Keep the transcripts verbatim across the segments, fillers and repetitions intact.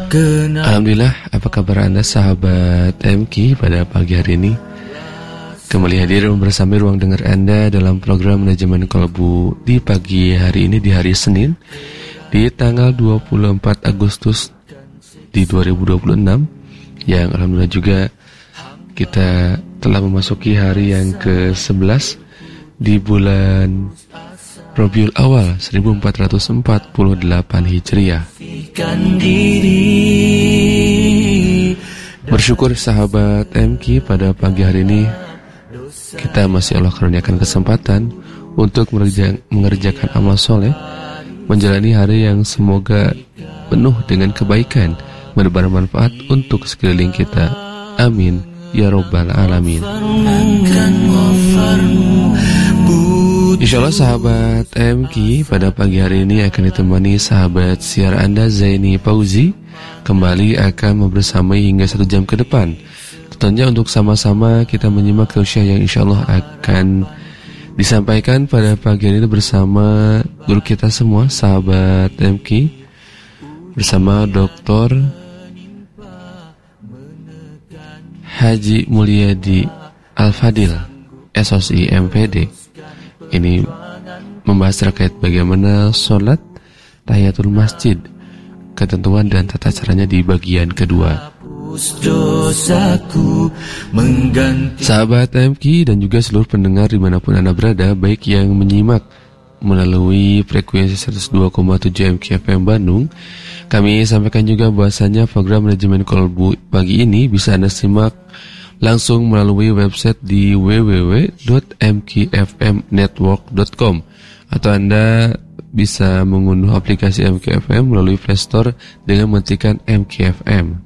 Alhamdulillah, apa kabar Anda sahabat M K pada pagi hari ini? Kembali hadir bersama ruang dengar Anda dalam program Manajemen Kolbu di pagi hari ini, di hari Senin, di tanggal dua puluh empat Agustus di dua ribu dua puluh enam, yang alhamdulillah juga kita telah memasuki hari yang ke sebelas di bulan Rabiul Awal seribu empat ratus empat puluh delapan Hijriah. Bersyukur sahabat M K pada pagi hari ini kita masih Allah karuniakan kesempatan untuk mengerja- mengerjakan amal soleh, menjalani hari yang semoga penuh dengan kebaikan, menebar manfaat untuk sekeliling kita. Amin ya Rabbal Alamin. Insyaallah sahabat M K pada pagi hari ini akan ditemani sahabat siar Anda Zaini Pauzi, kembali akan membersamai hingga satu jam ke depan. Tentunya untuk sama-sama kita menyimak tausiah yang insyaallah akan disampaikan pada pagi hari ini bersama guru kita semua sahabat M K, bersama Doktor Haji Mulyadi Al-Fadil S O S I M P D. Ini membahas terkait bagaimana sholat tahiyatul masjid, ketentuan dan tata caranya di bagian kedua. Sahabat M K dan juga seluruh pendengar dimanapun Anda berada, baik yang menyimak melalui frekuensi seratus dua koma tujuh M K F M Bandung, kami sampaikan juga bahwasanya program Manajemen Kolbu pagi ini bisa Anda simak langsung melalui website di w w w dot m k f m network dot com, atau Anda bisa mengunduh aplikasi M K F M melalui Play Store dengan mengetikkan M K F M.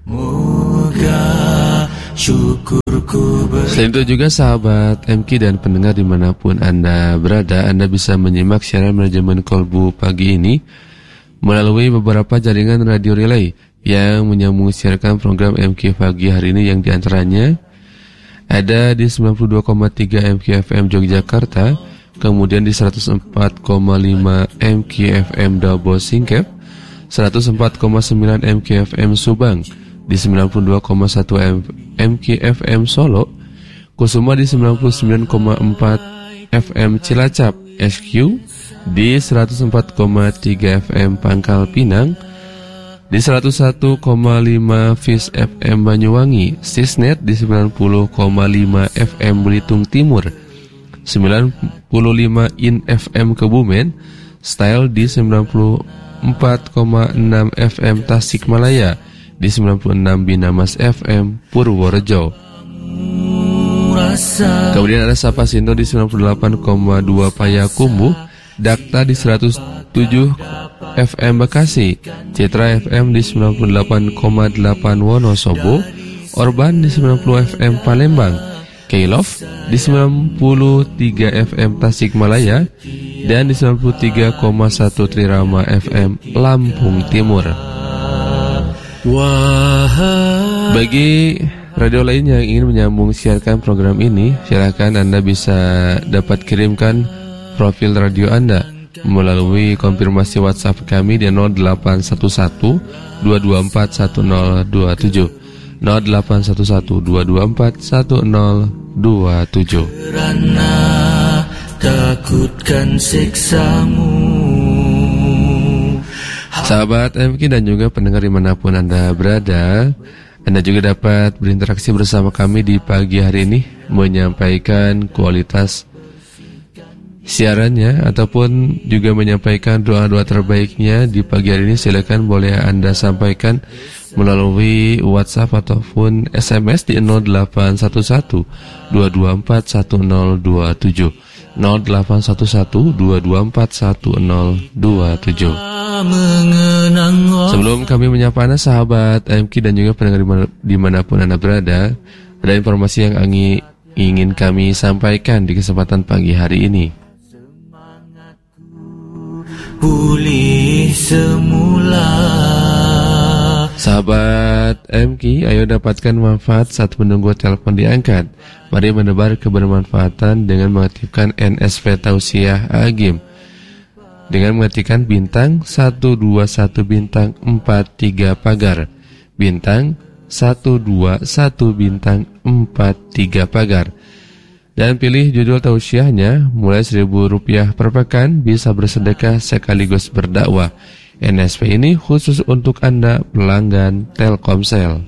Selain itu juga sahabat M K dan pendengar dimanapun Anda berada, Anda bisa menyimak siaran Manajemen Kolbu pagi ini melalui beberapa jaringan radio relay yang menyambung siarkan program M K pagi hari ini, yang diantaranya ada di sembilan puluh dua koma tiga M K F M Yogyakarta, kemudian di seratus empat koma lima M K F M Dabo Singkep, seratus empat koma sembilan M K F M Subang, di sembilan puluh dua koma satu M K F M Solo, Kusuma di sembilan puluh sembilan koma empat F M Cilacap S Q, di seratus empat koma tiga F M Pangkal Pinang, di seratus satu koma lima Fis F M Banyuwangi, Sisnet di sembilan puluh koma lima F M Belitung Timur, sembilan puluh lima In F M Kebumen, Style di sembilan puluh empat koma enam F M Tasikmalaya, di sembilan puluh enam Binamas F M Purworejo. Kemudian ada Sapa Sindo di sembilan puluh delapan koma dua Payakumbuh, Dakta di seratus tujuh F M Bekasi, Citra F M di sembilan puluh delapan koma delapan Wonosobo, Orban di sembilan puluh F M Palembang, K-Love di sembilan puluh tiga F M Tasikmalaya, dan di sembilan puluh tiga koma satu Trirama F M Lampung Timur. Bagi radio lain yang ingin menyambung siarkan program ini, silakan Anda bisa dapat kirimkan profil radio Anda melalui konfirmasi WhatsApp kami di nol delapan satu satu dua dua empat satu nol dua tujuh, nol delapan satu satu dua dua empat satu nol dua tujuh. Karena takutkan siksamu. Sahabat M K dan juga pendengar dimanapun Anda berada, Anda juga dapat berinteraksi bersama kami di pagi hari ini, menyampaikan kualitas siarannya ataupun juga menyampaikan doa-doa terbaiknya di pagi hari ini. Silakan boleh Anda sampaikan melalui WhatsApp ataupun S M S di nol delapan satu satu dua dua empat satu nol dua tujuh, nol delapan satu satu dua dua empat satu nol dua tujuh. Sebelum kami menyapa Anda sahabat M K dan juga pendengar dimanapun Anda berada, ada informasi yang ingin kami sampaikan di kesempatan pagi hari ini. Pulih semula. Sahabat M K, ayo dapatkan manfaat saat menunggu telepon diangkat. Mari menebar kebermanfaatan dengan mengaktifkan N S P Tausiah Agim. dengan mengetikkan bintang satu dua satu bintang empat tiga pagar, bintang satu dua satu bintang empat tiga pagar, dan pilih judul tausiahnya. Mulai seribu rupiah per pekan, bisa bersedekah sekaligus berdakwah. N S P ini khusus untuk Anda pelanggan Telkomsel.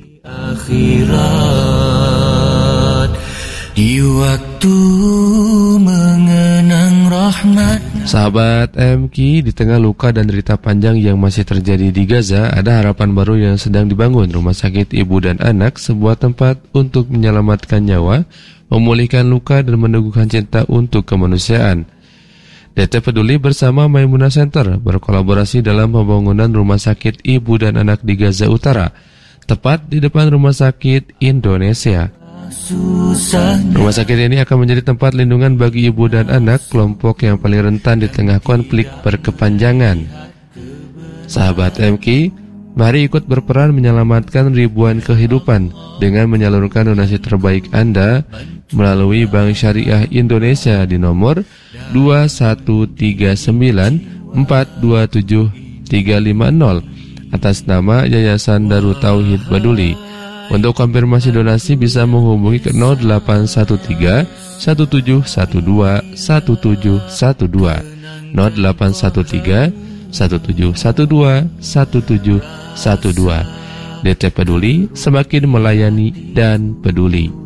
Akhirat di waktu mengenang rahmat. Sahabat M K, di tengah luka dan derita panjang yang masih terjadi di Gaza, ada harapan baru yang sedang dibangun. Rumah Sakit Ibu dan Anak, sebuah tempat untuk menyelamatkan nyawa, memulihkan luka, dan meneguhkan cinta untuk kemanusiaan. D T Peduli bersama Maimunah Center berkolaborasi dalam pembangunan Rumah Sakit Ibu dan Anak di Gaza Utara, tepat di depan Rumah Sakit Indonesia. Rumah sakit ini akan menjadi tempat lindungan bagi ibu dan anak, kelompok yang paling rentan di tengah konflik berkepanjangan. Sahabat M K, mari ikut berperan menyelamatkan ribuan kehidupan dengan menyalurkan donasi terbaik Anda melalui Bank Syariah Indonesia di nomor dua satu tiga sembilan empat dua tujuh tiga lima nol atas nama Yayasan Darut Tauhid Peduli. Untuk konfirmasi donasi bisa menghubungi ke nol delapan satu tiga satu tujuh satu dua satu tujuh satu dua, nol delapan satu tiga satu tujuh satu dua satu tujuh satu dua. D T Peduli, semakin melayani dan peduli.